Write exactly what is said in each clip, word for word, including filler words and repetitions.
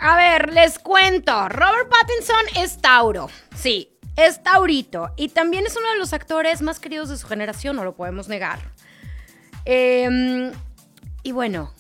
A ver, les cuento. Robert Pattinson es Tauro. Sí, es Taurito. Y también es uno de los actores más queridos de su generación, no lo podemos negar. Eh, y bueno,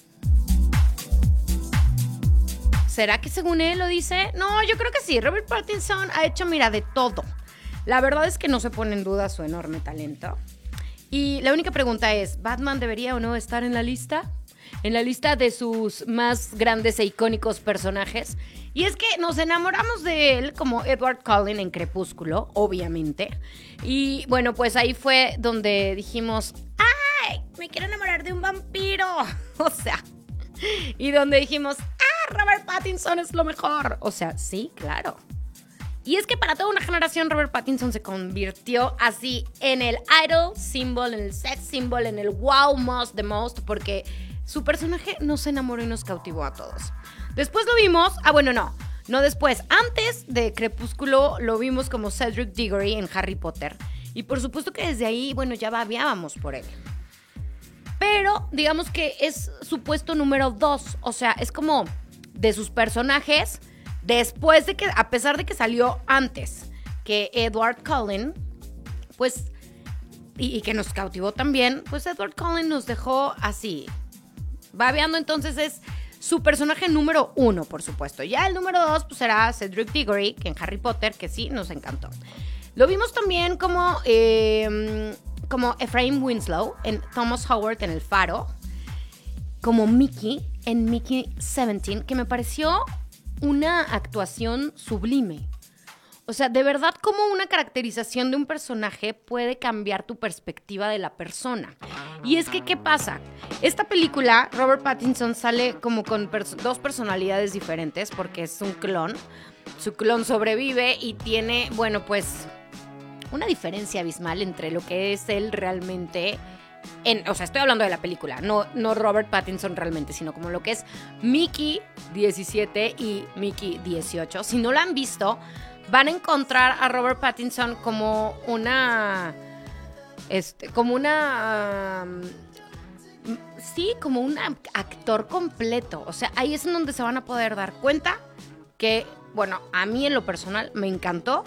¿será que según él lo dice? No, yo creo que sí. Robert Pattinson ha hecho, mira, de todo. La verdad es que no se pone en duda su enorme talento. Y la única pregunta es, ¿Batman debería o no estar en la lista? En la lista de sus más grandes e icónicos personajes. Y es que nos enamoramos de él como Edward Cullen en Crepúsculo, obviamente. Y bueno, pues ahí fue donde dijimos, ¡ay! Me quiero enamorar de un vampiro. O sea, y donde dijimos, ¡ah! Robert Pattinson es lo mejor. O sea, sí, claro. Y es que para toda una generación Robert Pattinson se convirtió así en el idol symbol, en el sex symbol, en el wow most, the most, porque su personaje nos enamoró y nos cautivó a todos. Después lo vimos, ah bueno, no, no después, antes de Crepúsculo lo vimos como Cedric Diggory en Harry Potter. Y por supuesto que desde ahí, bueno, ya babeábamos por él. Pero digamos que es su puesto número dos, o sea, es como de sus personajes. Después de que, a pesar de que salió antes que Edward Cullen, pues, y, y que nos cautivó también, pues Edward Cullen nos dejó así, babeando. Entonces es su personaje número uno, por supuesto. Ya el número dos, pues será Cedric Diggory, que en Harry Potter, que sí, nos encantó. Lo vimos también como, eh, como Ephraim Winslow en Thomas Howard en El Faro, como Mickey en Mickey diecisiete, que me pareció una actuación sublime. O sea, de verdad, cómo una caracterización de un personaje puede cambiar tu perspectiva de la persona. Y es que, ¿qué pasa? Esta película, Robert Pattinson sale como con pers- dos personalidades diferentes porque es un clon. Su clon sobrevive y tiene, bueno, pues, una diferencia abismal entre lo que es él realmente. En, o sea, estoy hablando de la película, no, no Robert Pattinson realmente, sino como lo que es Mickey diecisiete y Mickey dieciocho. Si no la han visto, van a encontrar a Robert Pattinson como una, este, como una, um, sí, como un actor completo. O sea, ahí es en donde se van a poder dar cuenta que, bueno, a mí en lo personal me encantó.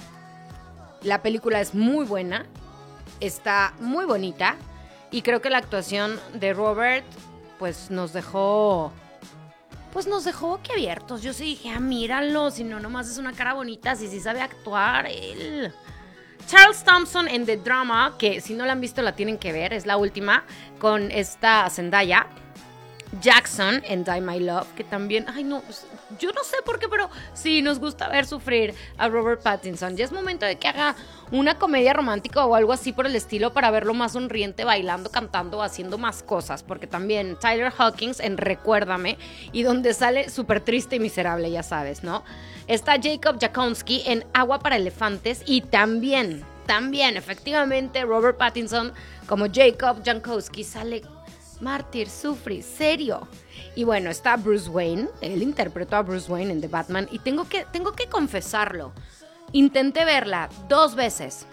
La película es muy buena, está muy bonita. Y creo que la actuación de Robert, pues nos dejó, pues nos dejó boquiabiertos. Yo sí dije, ah, míralo, si no nomás es una cara bonita, si sí sabe actuar él. Charles Thompson en The Drama, que si no la han visto la tienen que ver, es la última, con esta Zendaya. Jackson en Die My Love, que también, ay no, yo no sé por qué, pero sí, nos gusta ver sufrir a Robert Pattinson. Ya es momento de que haga una comedia romántica o algo así por el estilo para verlo más sonriente, bailando, cantando, haciendo más cosas, porque también Tyler Hawkins en Recuérdame, y donde sale súper triste y miserable, ya sabes, ¿no? Está Jacob Jackowski en Agua para Elefantes y también, también, efectivamente, Robert Pattinson como Jacob Jackowski sale mártir, sufre, serio. Y bueno, está Bruce Wayne. Él interpretó a Bruce Wayne en The Batman. Y tengo que, tengo que confesarlo. Intenté verla dos veces.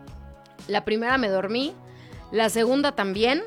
La primera me dormí. La segunda también.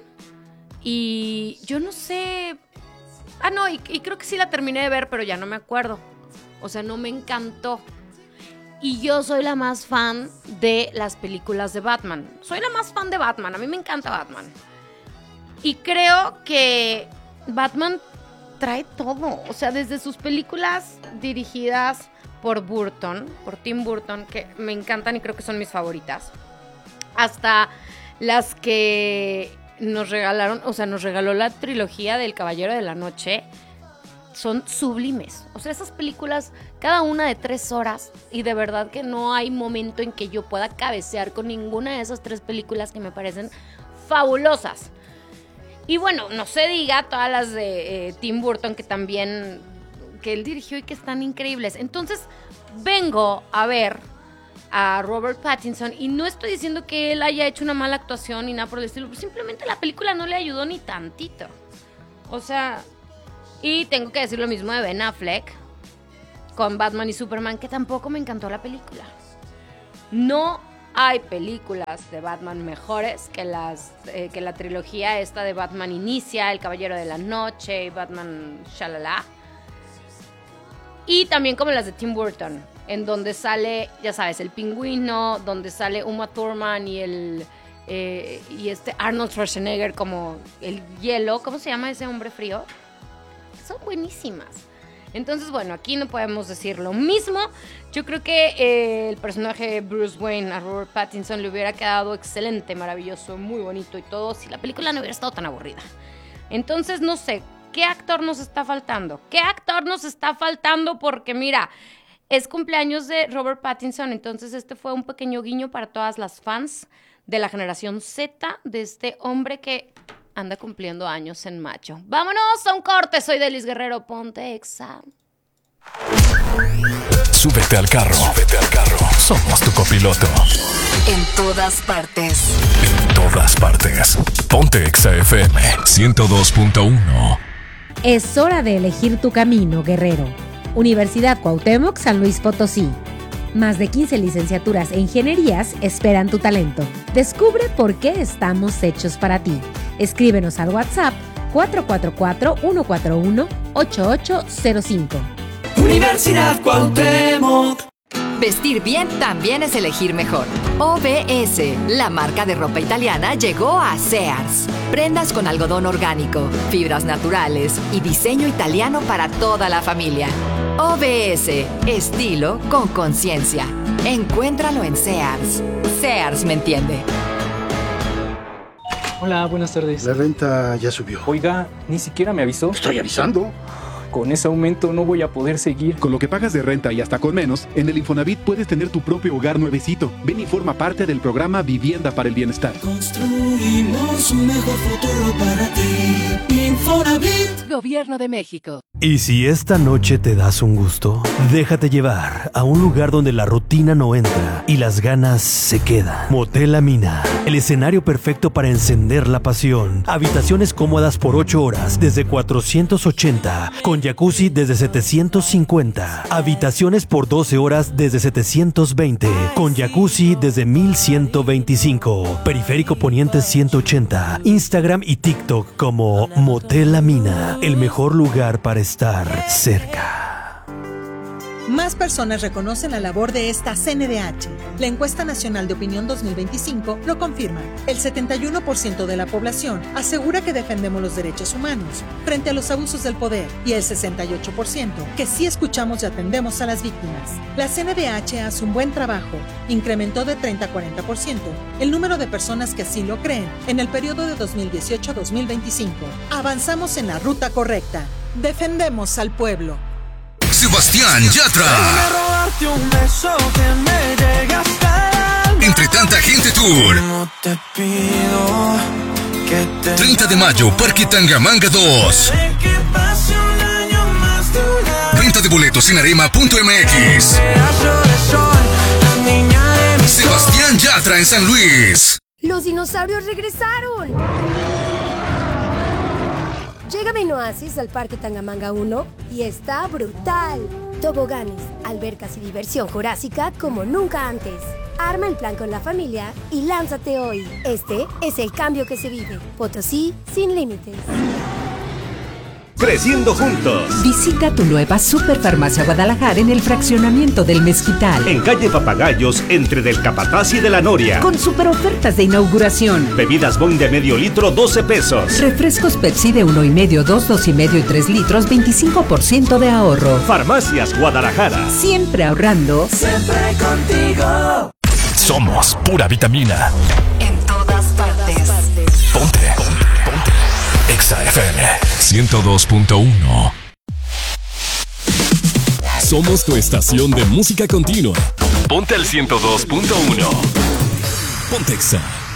Y yo no sé... Ah, no, y, y creo que sí la terminé de ver, pero ya no me acuerdo. O sea, no me encantó. Y yo soy la más fan de las películas de Batman. Soy la más fan de Batman. A mí me encanta Batman. Y creo que Batman trae todo. O sea, desde sus películas dirigidas por Burton, por Tim Burton, que me encantan y creo que son mis favoritas, hasta las que nos regalaron, o sea, nos regaló la trilogía del Caballero de la Noche, son sublimes. O sea, esas películas, cada una de tres horas, y de verdad que no hay momento en que yo pueda cabecear con ninguna de esas tres películas que me parecen fabulosas. Y bueno, no se diga todas las de eh, Tim Burton que también, que él dirigió y que están increíbles. Entonces, vengo a ver a Robert Pattinson y no estoy diciendo que él haya hecho una mala actuación ni nada por el estilo, simplemente la película no le ayudó ni tantito. O sea, y tengo que decir lo mismo de Ben Affleck con Batman y Superman, que tampoco me encantó la película. No hay películas de Batman mejores que las eh, que la trilogía esta de Batman Inicia, El Caballero de la Noche y Batman Shalala. Y también como las de Tim Burton, en donde sale, ya sabes, el pingüino, donde sale Uma Thurman y el eh, y este Arnold Schwarzenegger como el hielo. ¿Cómo se llama ese hombre frío? Son buenísimas. Entonces, bueno, aquí no podemos decir lo mismo. Yo creo que eh, el personaje de Bruce Wayne a Robert Pattinson le hubiera quedado excelente, maravilloso, muy bonito y todo, si la película no hubiera estado tan aburrida. Entonces, no sé, ¿qué actor nos está faltando? ¿Qué actor nos está faltando? Porque mira, es cumpleaños de Robert Pattinson, entonces este fue un pequeño guiño para todas las fans de la generación Z, de este hombre que anda cumpliendo años en mayo. ¡Vámonos a un corte! Soy Delis Guerrero, ponte Exa. Súbete al carro. Súbete al carro. Somos tu copiloto. En todas partes. En todas partes. Ponte Exa F M ciento dos punto uno. Es hora de elegir tu camino, guerrero. Universidad Cuauhtémoc, San Luis Potosí. Más de quince licenciaturas e ingenierías esperan tu talento. Descubre por qué estamos hechos para ti. Escríbenos al WhatsApp cuatro cuatro cuatro, uno cuatro uno, ocho ocho cero cinco. Universidad Cuauhtémoc. Vestir bien también es elegir mejor. O B S, la marca de ropa italiana, llegó a Sears. Prendas con algodón orgánico, fibras naturales y diseño italiano para toda la familia. O B S, estilo con conciencia. Encuéntralo en Sears. Sears me entiende. Hola, buenas tardes. La renta ya subió. Oiga, ni siquiera me avisó. Estoy avisando. Con ese aumento no voy a poder seguir. Con lo que pagas de renta y hasta con menos, en el Infonavit puedes tener tu propio hogar nuevecito. Ven y forma parte del programa Vivienda para el Bienestar. Construimos un mejor futuro para ti. Infonavit. Gobierno de México. Y si esta noche te das un gusto, déjate llevar a un lugar donde la rutina no entra y las ganas se quedan. Motel La Mina, el escenario perfecto para encender la pasión. Habitaciones cómodas por ocho horas desde cuatrocientos ochenta, con jacuzzi desde setecientos cincuenta. Habitaciones por doce horas desde setecientos veinte, con jacuzzi desde mil ciento veinticinco. Periférico Poniente ciento ochenta. Instagram y TikTok como Motel La Mina, el mejor lugar para estar cerca. Más personas reconocen la labor de esta C N D H. La encuesta nacional de opinión dos mil veinticinco lo confirma. El setenta y uno por ciento de la población asegura que defendemos los derechos humanos frente a los abusos del poder y el sesenta y ocho por ciento que sí escuchamos y atendemos a las víctimas. La C N D H hace un buen trabajo. Incrementó de treinta a cuarenta por ciento el número de personas que así lo creen en el periodo de dos mil dieciocho a dos mil veinticinco. Avanzamos en la ruta correcta. Defendemos al pueblo. Sebastián Yatra. Entre tanta gente tour. treinta de mayo, Parque Tangamanga dos. Venta de boletos en arema punto m x. Sebastián Yatra en San Luis. Los dinosaurios regresaron. Llega Vino Oasis al Parque Tangamanga uno y está brutal. Toboganes, albercas y diversión jurásica como nunca antes. Arma el plan con la familia y lánzate hoy. Este es el cambio que se vive. Potosí sin límites. Creciendo juntos. Visita tu nueva Superfarmacia Guadalajara en el fraccionamiento del Mezquital. En calle Papagayos, entre del Capataz y de la Noria. Con super ofertas de inauguración. Bebidas Boing de medio litro, doce pesos. Refrescos Pepsi de uno y medio, dos, dos y medio y tres litros, veinticinco por ciento de ahorro. Farmacias Guadalajara. Siempre ahorrando. Siempre contigo. Somos pura vitamina. En todas partes. Ponte. Ponte. Exa F M ciento dos punto uno. Somos tu estación de música continua. Ponte al ciento dos punto uno. Ponte Exa.